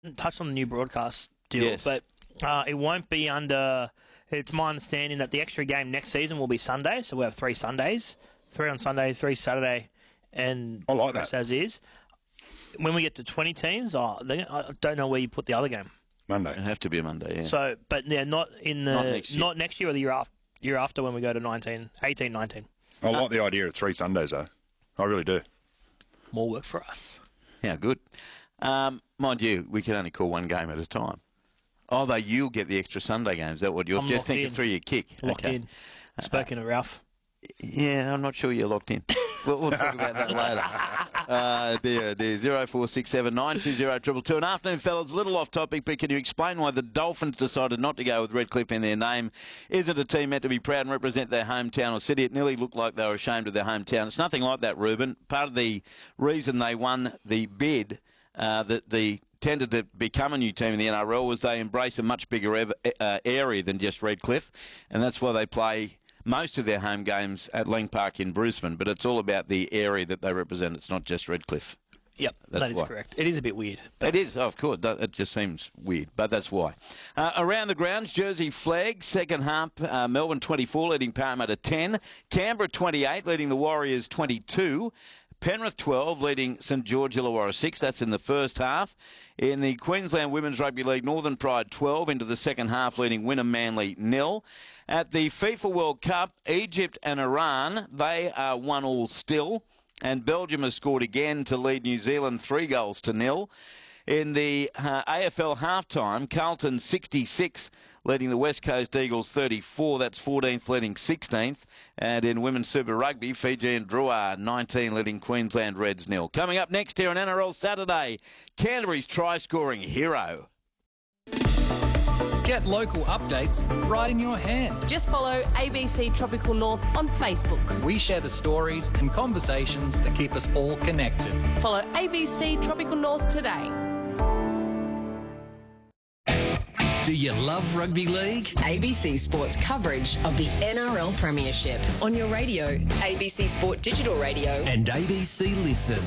touched on the new broadcast deal, Yes. but it won't be under. It's my understanding that the extra game next season will be Sunday, so we'll have 3 Sundays, 3 on Sunday, 3 Saturday, and I like that. rest as is. When we get to 20 teams, I don't know where you put the other game. Monday. It'll have to be a Monday, yeah. So, but yeah, not next year or the year after when we go to 18, 19. I like the idea of 3 Sundays, though. I really do. More work for us. Yeah, good. Mind you, we can only call one game at a time. Although you'll get the extra Sunday games. Is that what you're I'm just locked thinking in. through your kick? Locked in. Spoken to Ralph. Yeah, I'm not sure you're locked in. We'll talk about that later. Dear. 0467 920 222. An afternoon, fellas, a little off topic, but can you explain why the Dolphins decided not to go with Redcliffe in their name? Is it a team meant to be proud and represent their hometown or city? It nearly looked like they were ashamed of their hometown. It's nothing like that, Ruben. Part of the reason they won the bid that the tended to become a new team in the NRL was they embrace a much bigger area than just Redcliffe, and that's why they play most of their home games at Lang Park in Brisbane, but it's all about the area that they represent. It's not just Redcliffe. Yep, That's that is why. correct. It is a bit weird. It is, of course. It just seems weird, but that's why. Around the grounds, Jersey Flag, second half, Melbourne 24, leading Parramatta 10. Canberra 28, leading the Warriors 22. Penrith 12, leading St George Illawarra 6. That's in the first half. In the Queensland Women's Rugby League, Northern Pride 12 into the second half, leading Wynnum Manly 0. At the FIFA World Cup, Egypt and Iran, they are 1-1 still. And Belgium has scored again to lead New Zealand 3-0. In the AFL halftime, Carlton 66, leading the West Coast Eagles 34. That's 14th, leading 16th. And in Women's Super Rugby, Fiji and Drua 19, leading Queensland Reds 0. Coming up next here on NRL Saturday, Canterbury's try-scoring hero. Get local updates right in your hand. Just follow ABC Tropical North on Facebook. We share the stories and conversations that keep us all connected. Follow ABC Tropical North today. Do you love rugby league? ABC Sports coverage of the NRL Premiership on your radio, ABC Sport Digital Radio. And ABC Listen.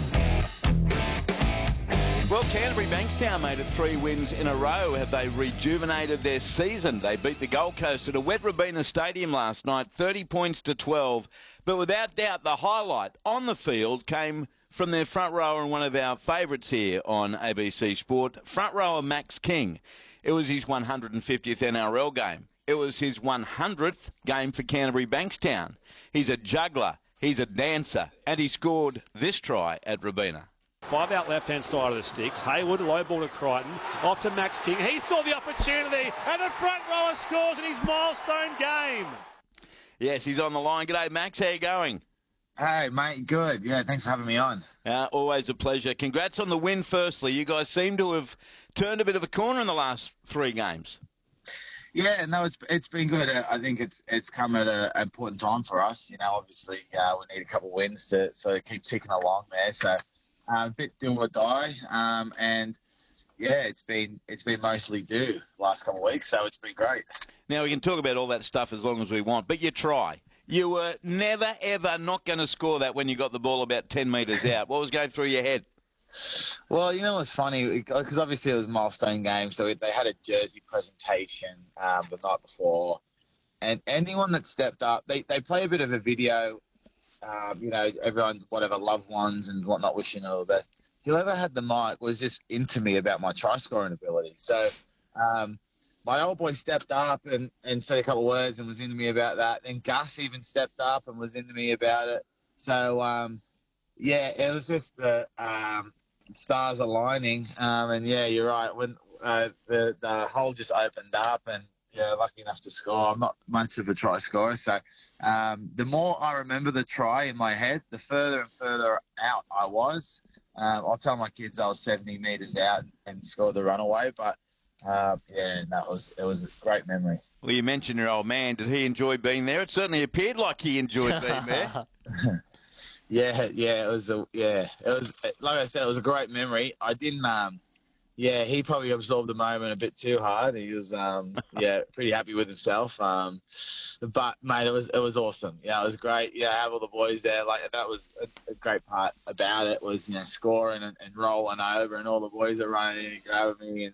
Well, Canterbury Bankstown made it 3 wins in a row. Have they rejuvenated their season? They beat the Gold Coast at a wet Robina Stadium last night, 30 points to 12. But without doubt, the highlight on the field came from their front rower and one of our favourites here on ABC Sport, front rower Max King. It was his 150th NRL game. It was his 100th game for Canterbury Bankstown. He's a juggler, he's a dancer, and he scored this try at Robina. 5 out left-hand side of the sticks. Hayward, low ball to Crichton. Off to Max King. He saw the opportunity, and the front rower scores in his milestone game. Yes, he's on the line. G'day, Max. How you going? Hey, mate. Good. Yeah, thanks for having me on. Always a pleasure. Congrats on the win, firstly. You guys seem to have turned a bit of a corner in the last 3 games. Yeah, no, it's been good. I think it's come at an important time for us. You know, obviously we need a couple of wins to sort of keep ticking along there. So a bit do or die, and yeah, it's been mostly due last couple of weeks. So it's been great. Now we can talk about all that stuff as long as we want, but you try. You were never ever not going to score that when you got the ball about 10 metres out. What was going through your head? Well, you know what's funny, because obviously it was a milestone game, so they had a jersey presentation the night before, and anyone that stepped up, they play a bit of a video, you know, everyone's whatever loved ones and whatnot wishing all the best. Whoever had the mic was just into me about my try scoring ability. So my old boy stepped up and said a couple of words and was into me about that. Then Gus even stepped up and was into me about it. So yeah, it was just the stars aligning, and yeah, you're right. When the hole just opened up, and yeah, lucky enough to score. I'm not much of a try scorer, so the more I remember the try in my head, the further and further out I was. I'll tell my kids I was 70 metres out and scored the runaway, but yeah, it was a great memory. Well, you mentioned your old man. Did he enjoy being there? It certainly appeared like he enjoyed being there. Yeah, it was like I said, it was a great memory. I didn't Yeah, he probably absorbed the moment a bit too hard. He was, pretty happy with himself. But mate, it was awesome. Yeah, it was great. Yeah, have all the boys there. Like that was a great part about it was scoring and rolling over, and all the boys are running and grabbing me and